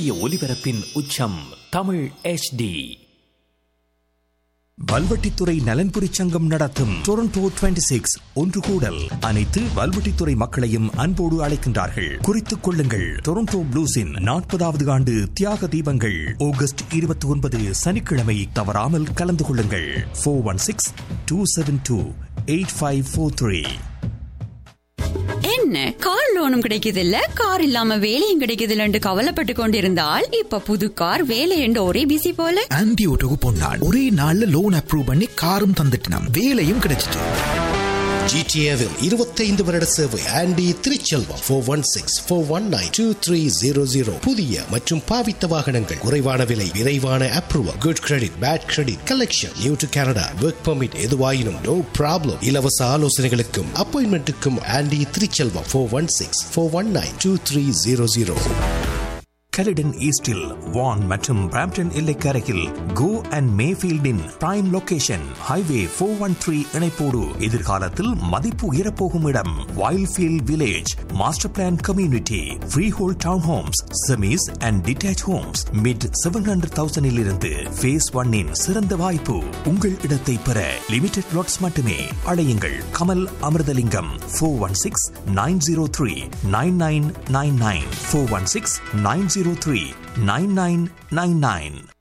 இந்திய ஒலிபரப்பின் உச்சம் தமிழ் HD. வல்வெட்டித்துறை நலன்புரி சங்கம் நடத்தும் டொரண்டோ 26 ஒன்று கூடல் அனைத்து வல்வெட்டித்துறை மக்களையும் அன்போடு அழைக்கின்றார்கள். குறித்துக் கொள்ளுங்கள், டொரண்டோ ப்ளூஸின் 40வது ஆண்டு தியாக தீபங்கள் ஆகஸ்ட் 29 சனிக்கிழமை. தவறாமல் கலந்து கொள்ளுங்கள். 416-272-8543. என்ன கார் லோனும் கிடைக்குது இல்ல, கார் இல்லாம வேலையும் கிடைக்குது இல்லன்னு கவலைப்பட்டு கொண்டிருந்தால் இப்ப புது கார் வேலை என்று ஒரே பிசி போல. ஆன்டி ஓட்டோக்கு போனாள், ஒரே நாள்ல லோன் அப்ரூவ் பண்ணி காரும் தந்துட்டினாம், வேலையும் கிடைச்சிட்டு. GTAவில் 25 வருட சேவை. ஆண்டி திருச்செல்வம் 416-419-2300. புதிய மற்றும் பாவித்த வாகனங்கள், குறைவான விலை, விரைவான approval, good credit, bad credit, collection, new to Canada, work permit, எதுவாயினும் நோ ப்ராப்ளம். இலவச ஆலோசனைகளுக்கும் அப்பாயின்மெண்ட்டுக்கும் ஆண்டி திருச்செல்வம் 416-419-2300. கலிடன் ஈஸ்டில் வான் மற்றும் Brampton எல்லைக்கரையில் go and மேஃபீல்டின் prime location. Highway 413 இணைப்போடு எதிர்காலத்தில் மதிப்பு உயரப்போகும் இடம். Wildfield village master plan community, free whole down Holmes, semis and detach Holmes mid 700,000 இருந்து face 1 சிறந்த வாய்ப்பு. உங்கள் இடத்தை பெற லிமிடெட் லாட்ஸ் மட்டுமே. அழையுங்கள் கமல் அமிர்தலிங்கம் 416-903-9999 416-903-9999.